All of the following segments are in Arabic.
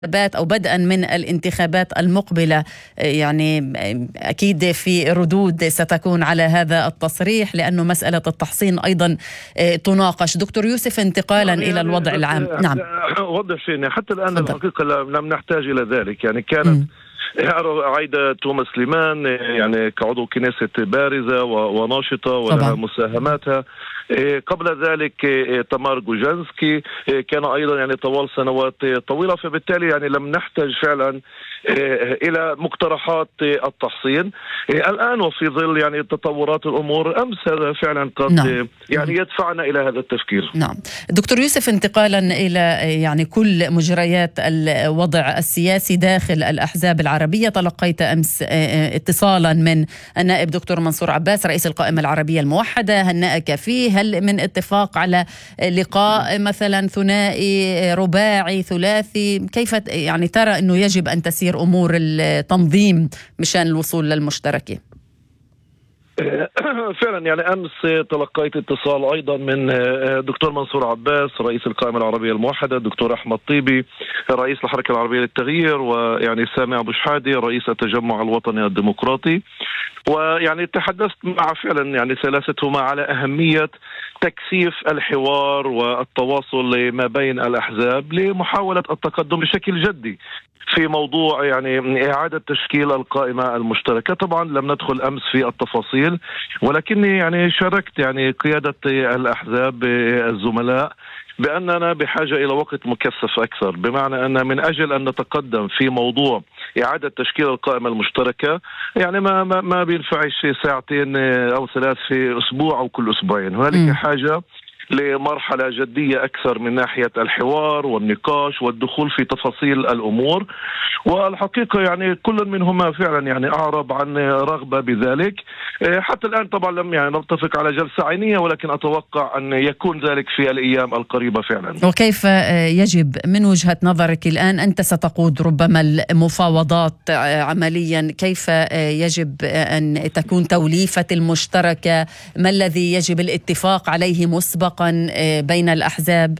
أو بدءا من الانتخابات المقبلة، يعني أكيد في ردود ستكون على هذا التصريح، لأنه مسألة التحصين أيضا تناقش. دكتور يوسف، انتقالا إلى الوضع العام. نعم، أوضح شيء. حتى الآن فضل. الحقيقة لم نحتاج إلى ذلك. يعني كانت عايدة توماس ليمان يعني كعضو كنيسة بارزة وناشطة ولها مساهماتها. قبل ذلك تمار جوجانسكي كان أيضا يعني طوال سنوات طويلة، فبالتالي يعني لم نحتاج فعلا إلى مقترحات التحصين الآن. وفي ظل يعني تطورات الأمور أمس هذا فعلا قد يعني يدفعنا إلى هذا التفكير. نعم دكتور يوسف، انتقالا إلى يعني كل مجريات الوضع السياسي داخل الأحزاب العربية، تلقيت أمس اتصالا من النائب دكتور منصور عباس رئيس القائمة العربية الموحدة. هنأك فيه؟ هل من اتفاق على لقاء مثلا ثنائي رباعي ثلاثي؟ كيف يعني ترى أنه يجب أن تسير أمور التنظيم مشان الوصول للمشتركة؟ فعلا يعني أمس تلقيت اتصال أيضا من دكتور منصور عباس رئيس القائمة العربية الموحدة، دكتور أحمد طيبي رئيس الحركة العربية للتغيير، ويعني سامي أبو شحادة رئيس التجمع الوطني الديمقراطي. ويعني تحدثت مع فعلا يعني ثلاثتهما على أهمية تكثيف الحوار والتواصل ما بين الأحزاب لمحاولة التقدم بشكل جدي في موضوع يعني إعادة تشكيل القائمة المشتركة. طبعا لم ندخل أمس في التفاصيل، ولكني يعني شاركت يعني قيادة الأحزاب الزملاء بأننا بحاجة إلى وقت مكثف أكثر، بمعنى أن من أجل أن نتقدم في موضوع إعادة تشكيل القائمة المشتركة يعني ما بينفعش ساعتين أو ثلاث في أسبوع أو كل أسبوعين. هنالك حاجة لمرحلة جدية أكثر من ناحية الحوار والنقاش والدخول في تفاصيل الأمور. والحقيقة يعني كل منهما فعلا يعني أعرب عن رغبة بذلك. حتى الآن طبعا لم يعني نتفق على جلسة عينية، ولكن أتوقع أن يكون ذلك في الأيام القريبة فعلا. وكيف يجب من وجهة نظرك الآن، أنت ستقود ربما المفاوضات عمليا، كيف يجب أن تكون توليفة المشتركة؟ ما الذي يجب الاتفاق عليه مسبقا بين الأحزاب؟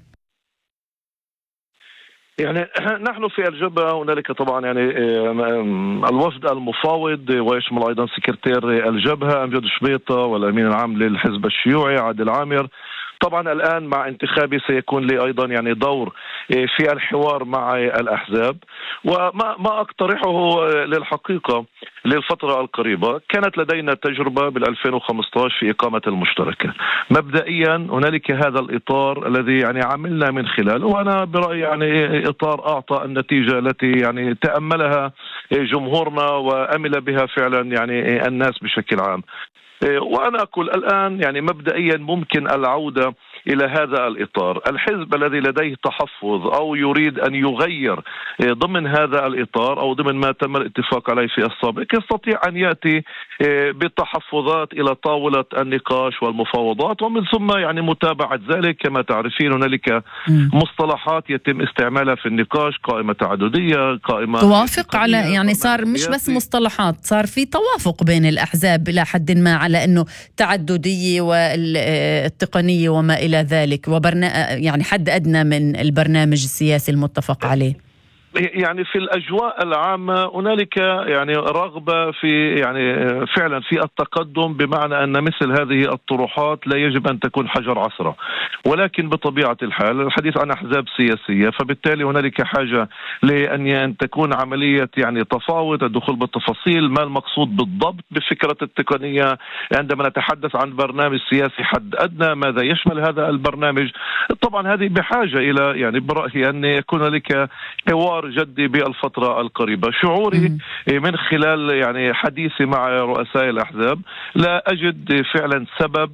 يعني نحن في الجبهة هنالك طبعا يعني الوفد المفاوض ويشمل أيضا سكرتير الجبهة أمجد شبيطة والأمين العام للحزب الشيوعي عادل عامر. طبعا الآن مع انتخابي سيكون لي أيضا يعني دور في الحوار مع الأحزاب. وما أقترحه للحقيقة للفترة القريبة، كانت لدينا تجربة بال2015 في إقامة المشتركة. مبدئيا هنالك هذا الإطار الذي يعني عملنا من خلاله، وأنا برأيي يعني إطار أعطى النتيجة التي يعني تأملها جمهورنا وأمل بها فعلا يعني الناس بشكل عام. وأنا أقول الآن يعني مبدئيا ممكن العودة إلى هذا الإطار. الحزب الذي لديه تحفظ أو يريد أن يغير ضمن هذا الإطار أو ضمن ما تم الاتفاق عليه في السابق يستطيع أن يأتي بالتحفظات إلى طاولة النقاش والمفاوضات، ومن ثم يعني متابعة ذلك. كما تعرفين هنالك مصطلحات يتم استعمالها في النقاش، قائمة تعددية، قائمة توافق على يعني صار مش بس مصطلحات، صار في توافق بين الأحزاب إلى حد ما على أنه تعددية والتقنية وما إلى ذلك، يعني حد أدنى من البرنامج السياسي المتفق عليه. يعني في الأجواء العامة هنالك يعني رغبة في يعني فعلا في التقدم، بمعنى أن مثل هذه الطروحات لا يجب أن تكون حجر عثرة، ولكن بطبيعة الحال الحديث عن أحزاب سياسية، فبالتالي هنالك حاجة لأن تكون عملية يعني تفاوض، الدخول بالتفاصيل، ما المقصود بالضبط بفكرة التقنية عندما نتحدث عن برنامج سياسي حد أدنى، ماذا يشمل هذا البرنامج. طبعا هذه بحاجة إلى يعني برأيي أن يكون لك حوار جدي بالفترة القريبة. شعوري من خلال يعني حديثي مع رؤساء الأحزاب لا أجد فعلا سبب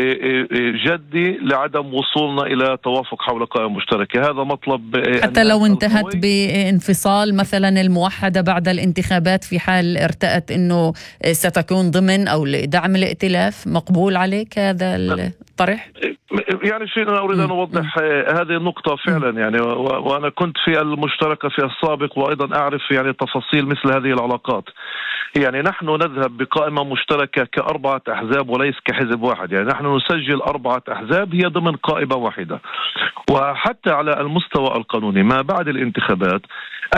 جدي لعدم وصولنا إلى توافق حول قائمة مشتركة. هذا مطلب حتى لو انتهت بانفصال مثلا الموحدة بعد الانتخابات، في حال ارتأت أنه ستكون ضمن أو لدعم الائتلاف، مقبول عليك هذا الطرح؟ يعني شيء أنا أريد أن أوضح هذه النقطة فعلا، يعني وأنا كنت في المشتركة في السابق وأيضا أعرف يعني تفاصيل مثل هذه العلاقات. يعني نحن نذهب بقائمة مشتركة كأربعة أحزاب وليس كحزب واحد، يعني نحن نسجل أربعة أحزاب هي ضمن قائمة واحدة. وحتى على المستوى القانوني ما بعد الانتخابات